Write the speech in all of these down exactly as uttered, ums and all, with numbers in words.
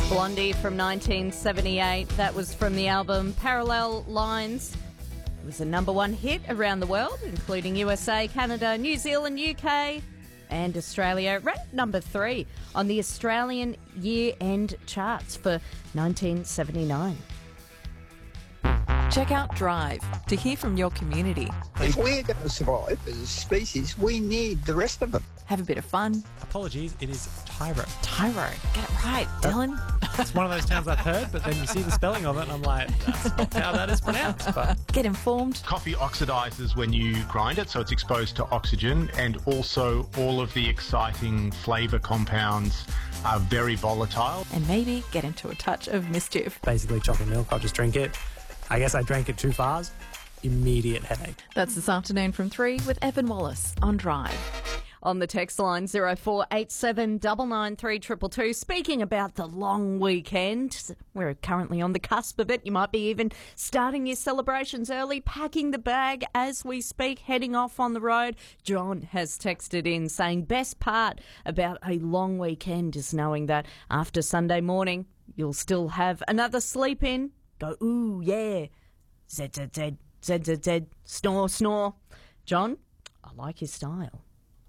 Blondie from nineteen seventy-eight. That was from the album Parallel Lines. It was a number one hit around the world, including U S A, Canada, New Zealand, U K and Australia. Ranked number three on the Australian year-end charts for nineteen seventy-nine. Check out Drive to hear from your community. If we're going to survive as a species, we need the rest of them. Have a bit of fun. Apologies, it is Tyro. Tyro. Get it right, Dylan. It's one of those towns I've heard, but then you see the spelling of it and I'm like, that's not how that is pronounced. But get informed. Coffee oxidizes when you grind it, so it's exposed to oxygen, and also all of the exciting flavour compounds are very volatile. And maybe get into a touch of mischief. Basically chocolate milk, I'll just drink it. I guess I drank it too fast. Immediate headache. That's this afternoon from three with Evan Wallace on Drive. On the text line zero four eight seven nine nine three two two two. Speaking about the long weekend, we're currently on the cusp of it. You might be even starting your celebrations early, packing the bag as we speak, heading off on the road. John has texted in saying best part about a long weekend is knowing that after Sunday morning you'll still have another sleep in. Go, ooh, yeah, Z, Z, Z, Z, Z, Z, snore, snore. John, I like your style.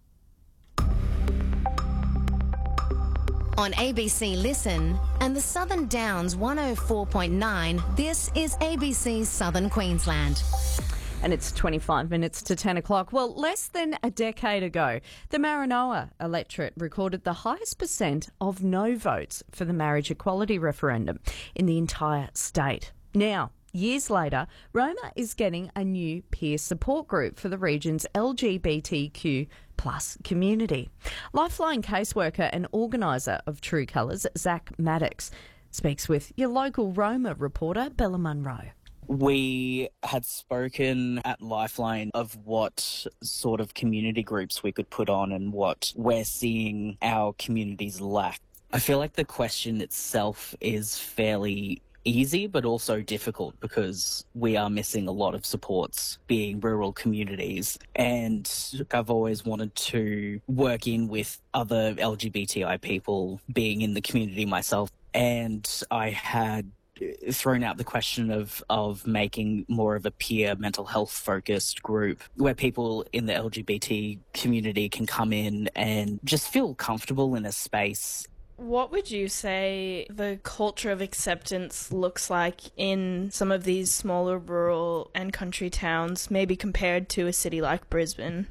On A B C Listen and the Southern Downs one oh four point nine, this is A B C's Southern Queensland. And it's twenty-five minutes to ten o'clock. Well, less than a decade ago, the Maranoa electorate recorded the highest percent of no votes for the marriage equality referendum in the entire state. Now, years later, Roma is getting a new peer support group for the region's L G B T Q plus community. Lifeline caseworker and organiser of True Colours, Zach Maddox, speaks with your local Roma reporter, Bella Munro. We had spoken at Lifeline of what sort of community groups we could put on and what we're seeing our communities lack. I feel like the question itself is fairly easy but also difficult because we are missing a lot of supports being rural communities, and I've always wanted to work in with other L G B T I people being in the community myself, and I had thrown out the question of of making more of a peer mental health focused group where people in the L G B T community can come in and just feel comfortable in a space. What would you say the culture of acceptance looks like in some of these smaller rural and country towns, maybe compared to a city like Brisbane?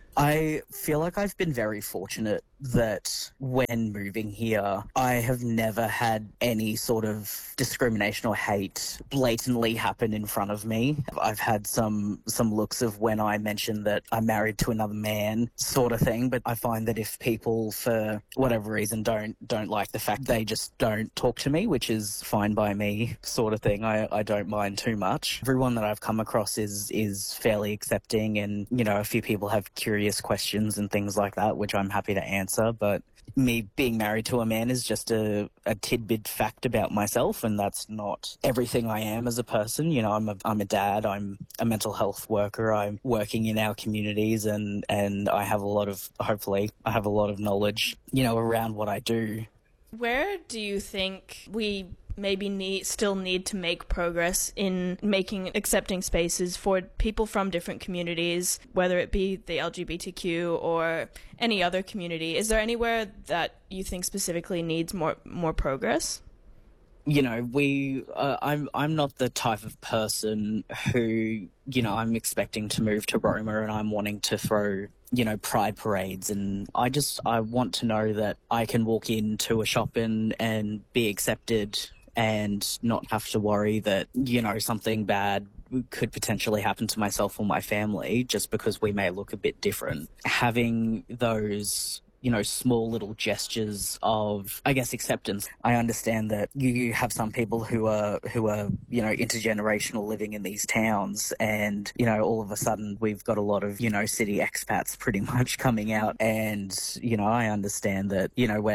I feel like I've been very fortunate that when moving here, I have never had any sort of discrimination or hate blatantly happen in front of me. I've had some some looks of when I mentioned that I'm married to another man sort of thing, but I find that if people for whatever reason don't don't like the fact, they just don't talk to me, which is fine by me sort of thing. I, I don't mind too much. Everyone that I've come across is is fairly accepting, and you know, a few people have curious questions and things like that, which I'm happy to answer. But me being married to a man is just a, a tidbit fact about myself, and that's not everything I am as a person. You know, I'm a, I'm a dad, I'm a mental health worker, I'm working in our communities, and, and I have a lot of, hopefully, I have a lot of knowledge, you know, around what I do. Where do you think we maybe need still need to make progress in making accepting spaces for people from different communities, whether it be the L G B T Q or any other community? Is there anywhere that you think specifically needs more more progress? You know, we, uh, I'm, I'm not the type of person who, you know, I'm expecting to move to Roma and I'm wanting to throw, you know, pride parades. And I just, I want to know that I can walk into a shop and, and be accepted and not have to worry that, you know, something bad could potentially happen to myself or my family just because we may look a bit different. Having those, you know, small little gestures of, I guess, acceptance. I understand that you have some people who are, who are, you know, intergenerational living in these towns, and, you know, all of a sudden we've got a lot of, you know, city expats pretty much coming out, and, you know, I understand that, you know, we're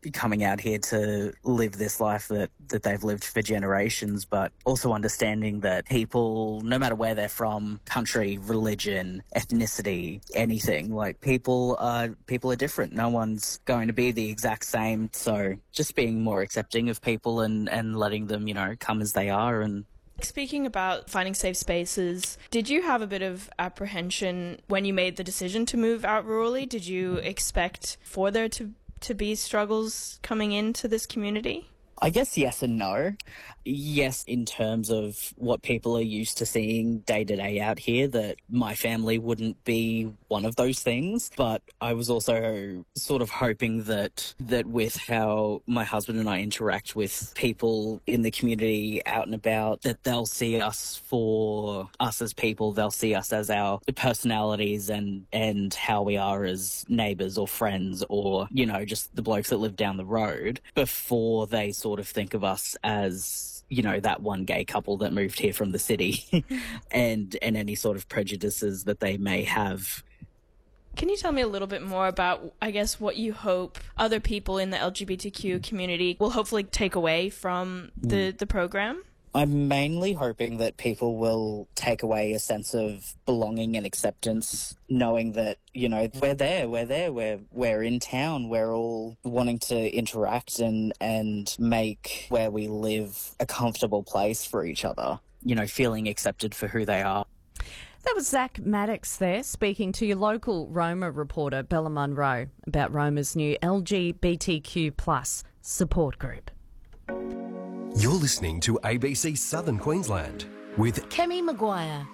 coming out here to live this life that, that they've lived for generations, but also understanding that people, no matter where they're from, country, religion, ethnicity, anything, like people are, people are different. No one's going to be the exact same. So just being more accepting of people and, and letting them, you know, come as they are. And speaking about finding safe spaces, did you have a bit of apprehension when you made the decision to move out rurally? Did you expect for there to, to be struggles coming into this community? I guess yes and no. Yes, in terms of what people are used to seeing day to day out here, that my family wouldn't be one of those things. But I was also sort of hoping that that with how my husband and I interact with people in the community out and about, that they'll see us for us as people. They'll see us as our personalities and, and how we are as neighbours or friends or, you know, just the blokes that live down the road before they sort of think of us as, you know, that one gay couple that moved here from the city and and any sort of prejudices that they may have. Can you tell me a little bit more about, I guess, what you hope other people in the L G B T Q community will hopefully take away from the, mm. the program? I'm mainly hoping that people will take away a sense of belonging and acceptance, knowing that, you know, we're there, we're there, we're, we're in town, we're all wanting to interact and, and make where we live a comfortable place for each other, you know, feeling accepted for who they are. That was Zach Maddox there, speaking to your local Roma reporter, Bella Munro, about Roma's new L G B T Q plus support group. You're listening to A B C Southern Queensland with Kemi Maguire.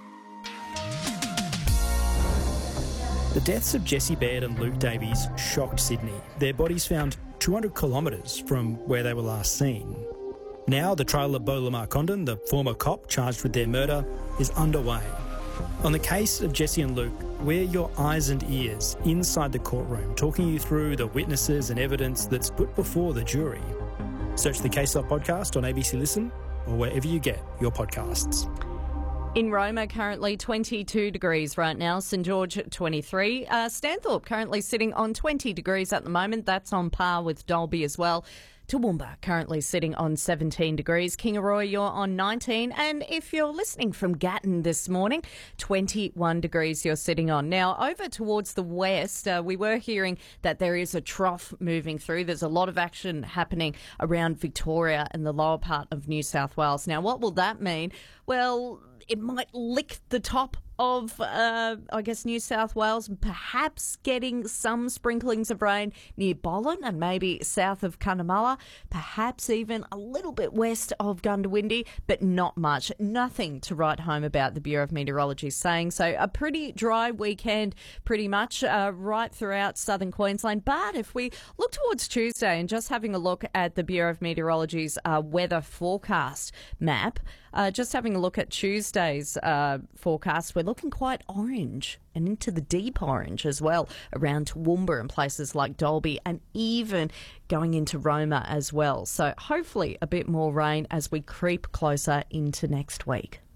The deaths of Jessie Baird and Luke Davies shocked Sydney. Their bodies found two hundred kilometres from where they were last seen. Now the trial of Beau Lamar Condon, the former cop charged with their murder, is underway. On the case of Jessie and Luke, we're your eyes and ears inside the courtroom, talking you through the witnesses and evidence that's put before the jury. Search the Case Law podcast on A B C Listen or wherever you get your podcasts. In Roma, currently twenty-two degrees right now. St George, twenty-three. Uh, Stanthorpe currently sitting on twenty degrees at the moment. That's on par with Dalby as well. Toowoomba currently sitting on seventeen degrees. Kingaroy, you're on nineteen. And if you're listening from Gatton this morning, twenty-one degrees you're sitting on. Now, over towards the west, uh, we were hearing that there is a trough moving through. There's a lot of action happening around Victoria and the lower part of New South Wales. Now, what will that mean? Well, it might lick the top of, uh, I guess, New South Wales, perhaps getting some sprinklings of rain near Bollin and maybe south of Cunnamulla, perhaps even a little bit west of Goondiwindi, but not much. Nothing to write home about, the Bureau of Meteorology saying. So a pretty dry weekend pretty much uh, right throughout southern Queensland. But if we look towards Tuesday and just having a look at the Bureau of Meteorology's uh, weather forecast map, uh, just having a look at Tuesday's uh, forecast, we're looking quite orange and into the deep orange as well around Toowoomba and places like Dalby and even going into Roma as well. So hopefully a bit more rain as we creep closer into next week.